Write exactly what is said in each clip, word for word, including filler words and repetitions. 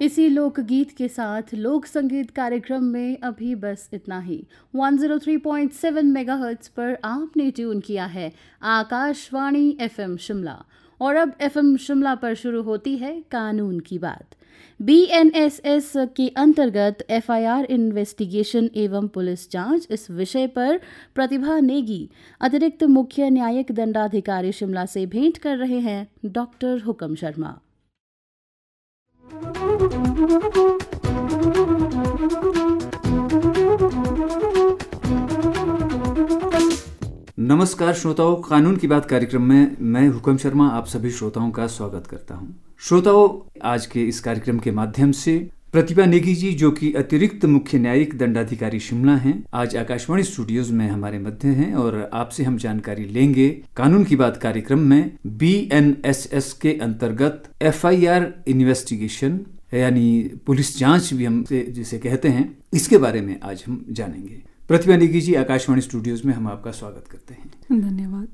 इसी लोकगीत के साथ लोक संगीत कार्यक्रम में अभी बस इतना ही। एक सौ तीन पॉइंट सात मेगाहर्ट्ज पर आपने ट्यून किया है आकाशवाणी एफएम शिमला। और अब एफएम शिमला पर शुरू होती है कानून की बात। बीएनएसएस के अंतर्गत एफआईआर इन्वेस्टिगेशन एवं पुलिस जांच, इस विषय पर प्रतिभा नेगी अतिरिक्त मुख्य न्यायिक दंडाधिकारी शिमला से भेंट कर रहे हैं डॉक्टर हुकम शर्मा। नमस्कार श्रोताओं, कानून की बात कार्यक्रम में मैं हुकम शर्मा आप सभी श्रोताओं का स्वागत करता हूं। श्रोताओं, आज के इस कार्यक्रम के माध्यम से प्रतिभा नेगी जी, जो कि अतिरिक्त मुख्य न्यायिक दंडाधिकारी शिमला हैं, आज आकाशवाणी स्टूडियोज में हमारे मध्य हैं और आपसे हम जानकारी लेंगे कानून की बात कार्यक्रम में बीएनएसएस के अंतर्गत एफआईआर इन्वेस्टिगेशन यानी पुलिस जांच भी हम जिसे कहते हैं, इसके बारे में आज हम जानेंगे। प्रतिभा नेगी जी, आकाशवाणी स्टूडियोज में हम आपका स्वागत करते हैं। धन्यवाद।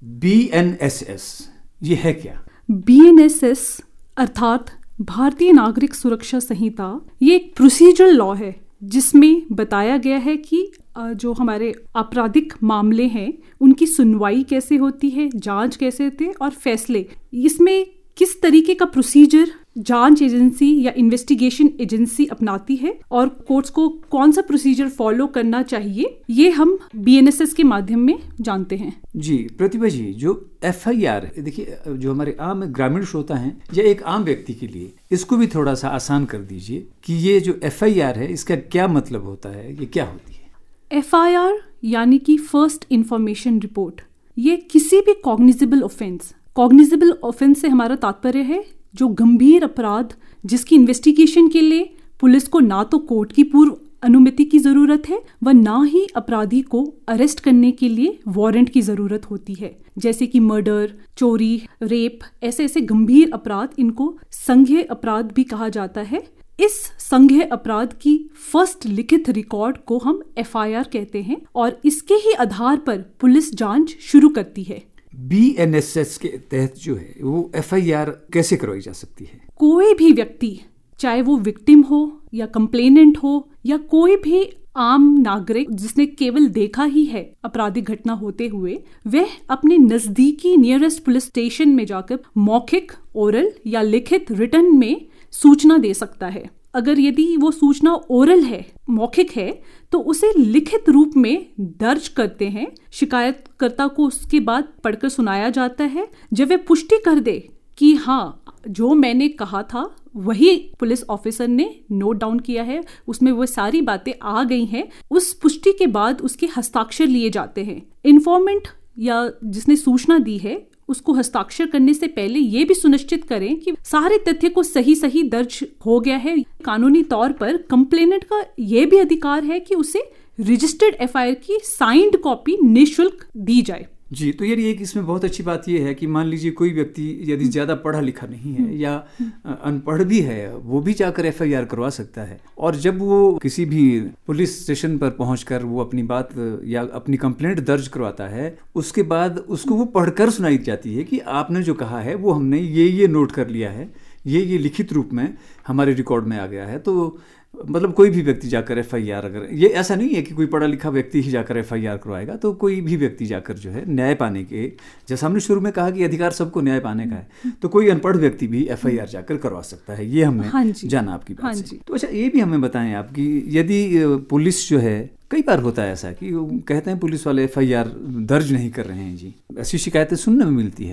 बीएनएसएस ये है क्या? बीएनएसएस अर्थात भारतीय नागरिक सुरक्षा संहिता, ये एक प्रोसीजरल लॉ है जिसमें बताया गया है कि जो हमारे आपराधिक मामले हैं उनकी सुनवाई कैसे होती है, जांच कैसे होती है और फैसले, इसमें किस तरीके का प्रोसीजर जांच एजेंसी या इन्वेस्टिगेशन एजेंसी अपनाती है और कोर्ट्स को कौन सा प्रोसीजर फॉलो करना चाहिए, ये हम बीएनएसएस के माध्यम में जानते हैं। जी प्रतिभा जी, जो एफआईआर, देखिए जो हमारे आम ग्रामीण श्रोता हैं या एक आम व्यक्ति के लिए इसको भी थोड़ा सा आसान कर दीजिए कि ये जो एफआईआर है इसका क्या मतलब होता है, ये क्या होती है? एफआईआर यानी कि फर्स्ट इंफॉर्मेशन रिपोर्ट, ये किसी भी कॉग्निजेबल ऑफेंस, कॉग्निजेबल ऑफेंस से हमारा तात्पर्य है जो गंभीर अपराध जिसकी इन्वेस्टिगेशन के लिए पुलिस को ना तो कोर्ट की पूर्व अनुमति की जरूरत है व ना ही अपराधी को अरेस्ट करने के लिए वारंट की जरूरत होती है, जैसे कि मर्डर, चोरी, रेप, ऐसे ऐसे गंभीर अपराध, इनको संज्ञेय अपराध भी कहा जाता है। इस संज्ञेय अपराध की फर्स्ट लिखित रिकॉर्ड को हम एफआईआर कहते हैं और इसके ही आधार पर पुलिस जांच शुरू करती है। बीएनएसएस के तहत जो है वो एफआईआर कैसे करवाई जा सकती है? कोई भी व्यक्ति, चाहे वो विक्टिम हो या कंप्लेनेंट हो या कोई भी आम नागरिक जिसने केवल देखा ही है आपराधिक घटना होते हुए, वह अपने नजदीकी नियरेस्ट पुलिस स्टेशन में जाकर मौखिक, ओरल या लिखित रिटर्न में सूचना दे सकता है। अगर यदि वो सूचना ओरल है, मौखिक है, तो उसे लिखित रूप में दर्ज करते हैं, शिकायतकर्ता को उसके बाद पढ़कर सुनाया जाता है। जब वे पुष्टि कर दे कि हाँ जो मैंने कहा था वही पुलिस ऑफिसर ने नोट डाउन किया है, उसमें वो सारी बातें आ गई हैं, उस पुष्टि के बाद उसके हस्ताक्षर लिए जाते हैं। इन्फॉर्मेंट या जिसने सूचना दी है उसको हस्ताक्षर करने से पहले ये भी सुनिश्चित करें कि सारे तथ्य को सही सही दर्ज हो गया है। कानूनी तौर पर कंप्लेनेंट का ये भी अधिकार है कि उसे रजिस्टर्ड एफआईआर की साइंड कॉपी निःशुल्क दी जाए। जी, तो यार एक इसमें बहुत अच्छी बात यह है कि मान लीजिए कोई व्यक्ति यदि ज़्यादा पढ़ा लिखा नहीं है या अनपढ़ भी है, वो भी जाकर एफआईआर करवा सकता है। और जब वो किसी भी पुलिस स्टेशन पर पहुंचकर वो अपनी बात या अपनी कंप्लेंट दर्ज करवाता है, उसके बाद उसको वो पढ़कर सुनाई जाती है कि आपने जो कहा है वो हमने ये ये नोट कर लिया है, ये ये लिखित रूप में हमारे रिकॉर्ड में आ गया है। तो मतलब कोई भी व्यक्ति जाकर एफआईआर, अगर ये ऐसा नहीं है कि कोई पढ़ा लिखा व्यक्ति ही जाकर एफआईआर करवाएगा, तो कोई भी व्यक्ति जाकर जो है न्याय पाने के, जैसा हमने शुरू में कहा कि अधिकार सबको न्याय पाने का है, तो कोई अनपढ़ व्यक्ति भी एफआईआर जाकर करवा सकता है। ये हमने हाँ जाना आपकी बात से। तो अच्छा ये भी हमें बताएं आप कि यदि पुलिस जो है, कई बार होता है ऐसा कि कहते हैं पुलिस वाले एफआईआर दर्ज नहीं कर रहे हैं जी, ऐसी शिकायतें सुनने में मिलती है,